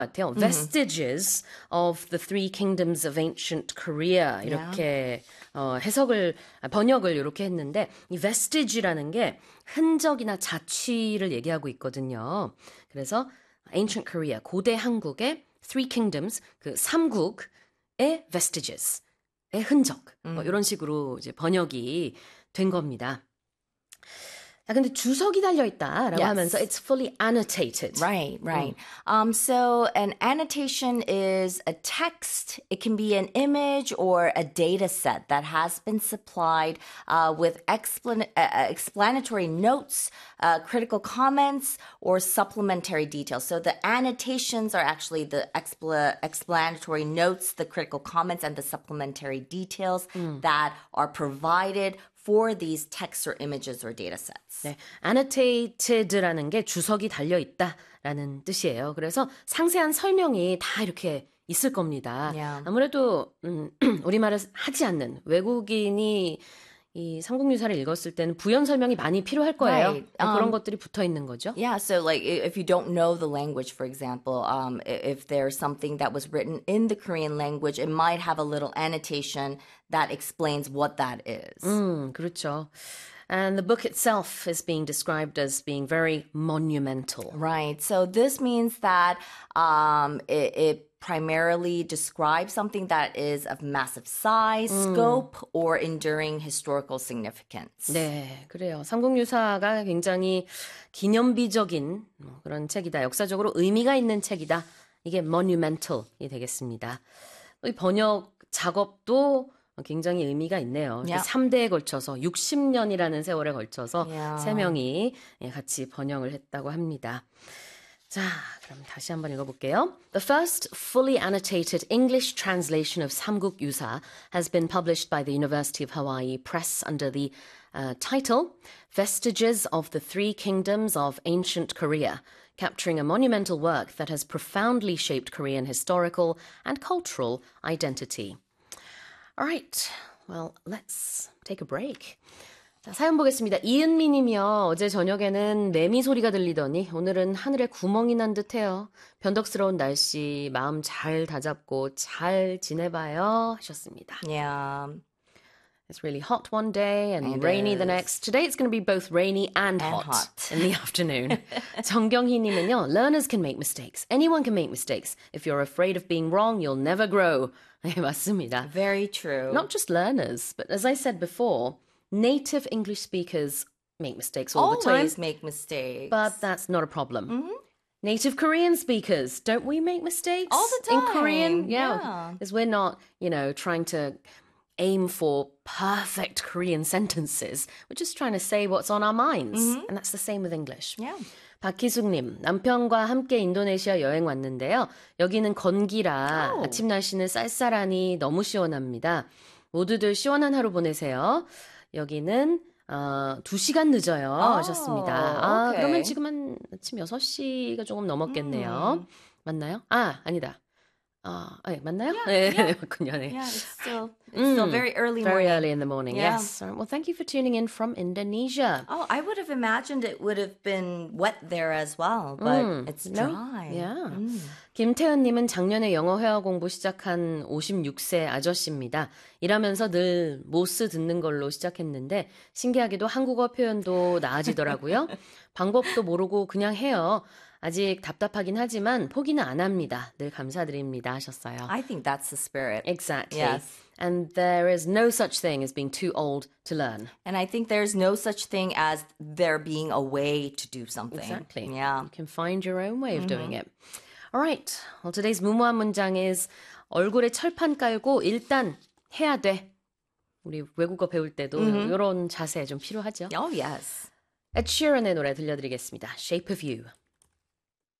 같아요. Vestiges of the three kingdoms of ancient Korea 이렇게 번역을 이렇게 했는데 이 vestige라는 게 흔적이나 자취를 얘기하고 있거든요. 그래서 ancient Korea, 고대 한국의 three kingdoms, 그 삼국의 vestiges, 의 흔적 뭐 이런 식으로 이제 번역이 된 겁니다. 자, 근데 주석이 달려 있다라고 하면서 it's fully annotated. Right. So an annotation is a text. It can be an image or a data set that has been supplied with explanatory notes, critical comments, or supplementary details. So the annotations are actually the explanatory notes, the critical comments, and the supplementary details that are provided for these texts or images or data sets. 네, annoted라는 게 주석이 달려 있다라는 뜻이에요. 그래서 상세한 설명이 다 이렇게 있을 겁니다. Yeah. 아무래도 우리말을 하지 않는 외국인이 이 삼국유사를 읽었을 때는 부연 설명이 많이 필요할 거예요. Right. 그런 것들이 붙어 있는 거죠. Yeah, so like if you don't know the language, for example, if there's something that was written in the Korean language, it might have a little annotation that explains what that is. 그렇죠. And the book itself is being described as being very monumental. Right. So this means that it primarily describes something that is of massive size, scope, or enduring historical significance. 네, 그래요. 삼국유사가 굉장히 기념비적인 그런 책이다. 역사적으로 의미가 있는 책이다. 이게 monumental이 되겠습니다. 이 번역 작업도 굉장히 의미가 있네요. Yeah. 3대에 걸쳐서 60년이라는 세월에 걸쳐서 Yeah. 3명이 같이 번역을 했다고 합니다. 자, 그럼 다시 한번 읽어볼게요. The first fully annotated English translation of Samguk Yusa has been published by the University of Hawaii Press under the title Vestiges of the Three Kingdoms of Ancient Korea, capturing a monumental work that has profoundly shaped Korean historical and cultural identity. All right, well, let's take a break. 자, 사연 보겠습니다. 이은미 님이요. 어제 저녁에는 매미 소리가 들리더니 오늘은 하늘에 구멍이 난 듯해요. 변덕스러운 날씨 마음 잘 다잡고 잘 지내봐요 하셨습니다. Yeah. It's really hot one day and It rainy the is. next. Today it's going to be both rainy and hot in the afternoon. 정경희 님은요. Learners can make mistakes. Anyone can make mistakes. If you're afraid of being wrong, you'll never grow. 네, 맞습니다. Very true. Not just learners, but as I said before, native English speakers make mistakes all the time. Always make mistakes. But that's not a problem. Native Korean speakers, don't we make mistakes? All the time. In Korean? Yeah. Because we're not, trying to aim for perfect Korean sentences. We're just trying to say what's on our minds. And that's the same with English. Yeah. 박희숙님, 남편과 함께 인도네시아 여행 왔는데요. 여기는 건기라 아침 날씨는 쌀쌀하니 너무 시원합니다. 모두들 시원한 하루 보내세요. 여기는 2시간 늦어요 하셨습니다. okay. 그러면 지금 한 아침 6시가 조금 넘었겠네요. 맞나요? 아니다. 맞나요? 네, 맞군요. 네. Yeah, it's still very early Very morning. early in the morning, Yeah. yes. All right, well, thank you for tuning in from Indonesia. Oh, I would have imagined it would have been wet there as well, but it's dry. Yeah. 김태은님은 작년에 영어 회화 공부 시작한 56세 아저씨입니다. 일하면서 늘 모스 듣는 걸로 시작했는데 신기하게도 한국어 표현도 나아지더라고요. 방법도 모르고 그냥 해요. 아직 답답하긴 하지만 포기는 안 합니다. 늘 감사드립니다 하셨어요. I think that's the spirit. Exactly. Yes. And there is no such thing as being too old to learn. And I think there's no such thing as there being a way to do something. Exactly. Yeah. You can find your own way of doing it. All right. Well, today's 무모한 문장 is 얼굴에 철판 깔고 일단 해야 돼. 우리 외국어 배울 때도 이런 자세 좀 필요하죠. Oh, yes. Ed Sheeran의 노래 들려드리겠습니다. Shape of You.